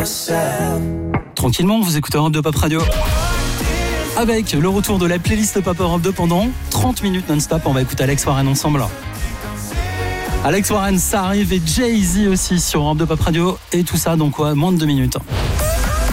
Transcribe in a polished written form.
Tranquillement, vous écoutez Europe 2 Pop Radio. Avec le retour de la playlist Pop Europe 2 pendant 30 minutes non-stop, on va écouter Alex Warren ensemble. Alex Warren, ça arrive, et Jay-Z aussi sur Europe 2 Pop Radio. Et tout ça dans quoi ? Moins de 2 minutes.